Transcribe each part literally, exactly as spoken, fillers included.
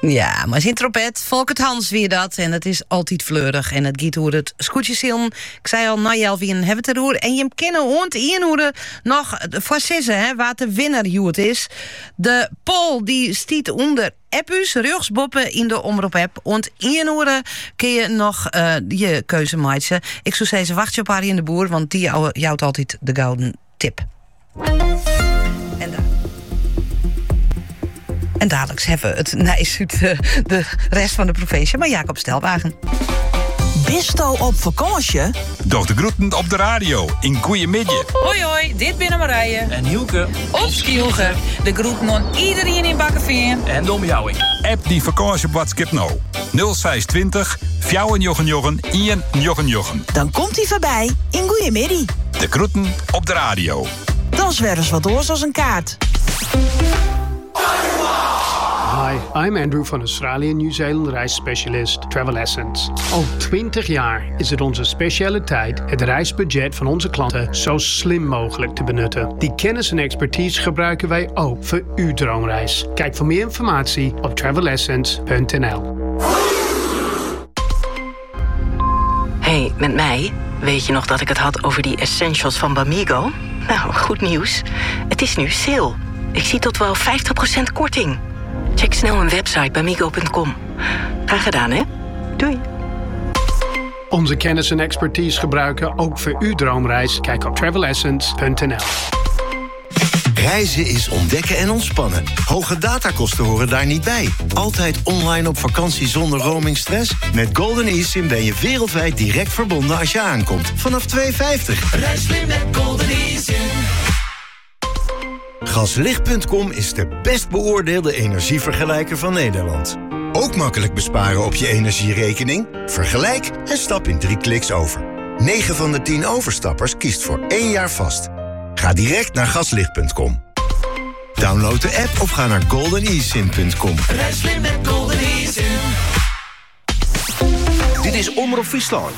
Ja, maar zijn trompet, Volkert Hans weer dat. En het is altijd fleurig. En het giet hoe het scootjeszilm. Ik zei al, na Jelvien hebben het erover. En je hem kennen hond inhoeren nog voor sissen, hè, waar de winnaar hoe het is. De poll die stiet onder appus, rugsboppen in de omroep-app. Want inhoeren kun je nog uh, je keuze maken. Ik zou zeggen, wacht je op Harry en de Boer, want die jouwt altijd de gouden tip. En daar. En dadelijk hebben we het nice uit de, de rest van de provincie. Maar Jacob Stelwagen. Bisto op vakantie? Doch de groeten op de radio in Goeiemiddag. Hoi hoi, dit binnen Marije. En Hielke. Op Skielge. De groeten aan iedereen in Bakkenveen. En Dom Jouwing. App die vakantie op WhatsApp nou. nul zes twintig, vier jochen jochen, één jochen jochen. Dan komt hij voorbij in Goeiemiddag. De groeten op de radio. Dan is weer eens wat oors als een kaart. Hi, I'm Andrew van Australië New Zealand reisspecialist Travel Essence. Al twintig jaar is het onze specialiteit het reisbudget van onze klanten zo slim mogelijk te benutten. Die kennis en expertise gebruiken wij ook voor uw droomreis. Kijk voor meer informatie op travel essence punt n l. Hey, met mij? Weet je nog dat ik het had over die essentials van Bamigo? Nou, goed nieuws. Het is nu sale. Ik zie tot wel vijftig procent korting. Check snel mijn website bamigo punt com. Graag gedaan, hè? Doei. Onze kennis en expertise gebruiken ook voor uw droomreis. Kijk op travel essence punt n l. Reizen is ontdekken en ontspannen. Hoge datakosten horen daar niet bij. Altijd online op vakantie zonder roamingstress? Met Golden eSIM ben je wereldwijd direct verbonden als je aankomt. Vanaf twee vijftig. Reis slim met Golden eSIM. Gaslicht punt com is de best beoordeelde energievergelijker van Nederland. Ook makkelijk besparen op je energierekening? Vergelijk en stap in drie kliks over. negen van de tien overstappers kiest voor één jaar vast. Ga direct naar gaslicht punt com. Download de app of ga naar golden e sim punt com. Reis slim met Golden eSIM. Dit is Omroep Friesland.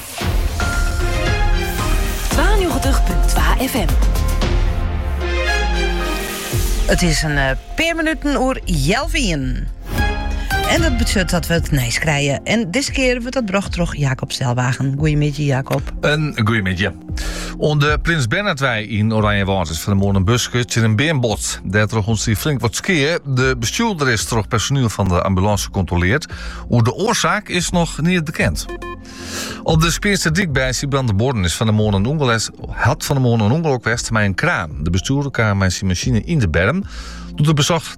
tweeënnegentig punt twee F M. Het is een uh, paar minuten oer Jelvien. En dat betekent dat we het nice krijgen. En deze keer wordt dat bracht terug Jacob Stelwagen. Goeiemiddag, Jacob. Een goeiemiddag. Onder Prins Bernhardwij in Oranje Waters van de morgen buskut in een beenbot. Daar trok ons die flink wat skeer. De bestuurder is toch personeel van de ambulance gecontroleerd. Hoe de oorzaak is nog niet bekend. Op de Speerse dik bij Siebrandeborden is van de morgen een ongeluk, had van de morgen een ongeluk geweest met een kraan. De bestuurder kwam met zijn machine in de berm. Toen de bezocht